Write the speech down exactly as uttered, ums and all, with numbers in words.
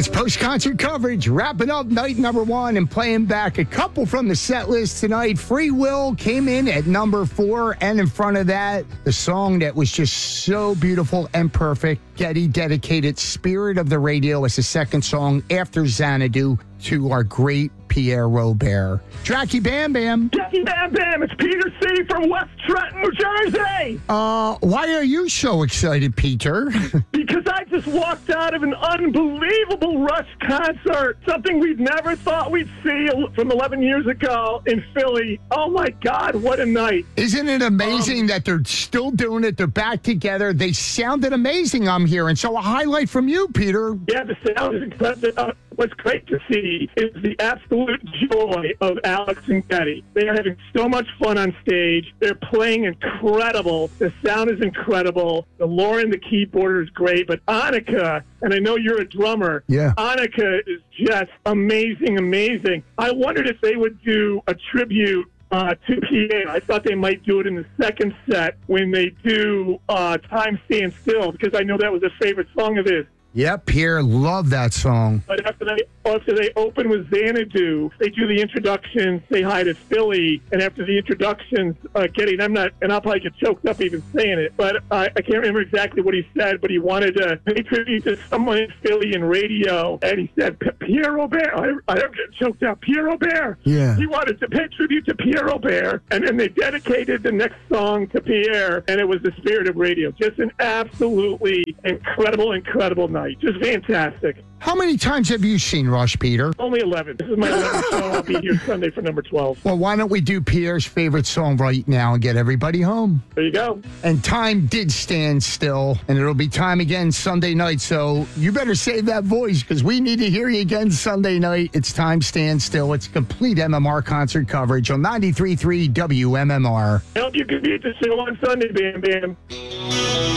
It's post-concert coverage, wrapping up night number one and playing back a couple from the set list tonight. Free Will came in at number four, and in front of that, the song that was just so beautiful and perfect, Getty dedicated Spirit of the Radio as the second song after Xanadu to our great Pierre Robert. Tracky Bam Bam. Tracky Bam Bam, it's Peter C. from West Trenton, New Jersey. Uh, why are you so excited, Peter? Because I just walked out of an unbelievable Rush concert, something we've never thought we'd see from eleven years ago in Philly. Oh, my God, what a night. Isn't it amazing um, that they're still doing it? They're back together. They sounded amazing, I'm hearing. So a highlight from you, Peter. Yeah, the sound is incredible. Uh, what's great to see is the absolute joy of Alex and Getty. They are having so much fun on stage. They're playing incredible. The sound is incredible. The Lauren, the keyboarder, is great. But Annika, and I know you're a drummer, yeah. Annika is just amazing, amazing. I wondered if they would do a tribute Uh, to Pierre. I thought they might do it in the second set when they do uh, Time Stand Still, because I know that was a favorite song of his. Yep, Pierre loved that song. But after they after they open with Xanadu, they do the introduction, say hi to Philly, and after the introductions, uh, getting I'm not, and I'll probably get choked up even saying it, but uh, I can't remember exactly what he said, but he wanted to pay tribute to someone in Philly in radio, and he said Pierre Robert. I, I don't get choked up. Pierre Robert. Yeah. He wanted to pay tribute to Pierre Robert, and then they dedicated the next song to Pierre, and it was the Spirit of Radio. Just an absolutely incredible, incredible night. Just fantastic. How many times have you seen Rush, Peter? Only eleven. This is my eleventh show. I'll be here Sunday for number twelve. Well, why don't we do Pierre's favorite song right now and get everybody home? There you go. And time did stand still, and it'll be time again Sunday night, so you better save that voice because we need to hear you again Sunday night. It's Time Stand Still. It's complete M M R concert coverage on ninety-three point three W M M R. I hope you can beat the show on Sunday, Bam Bam.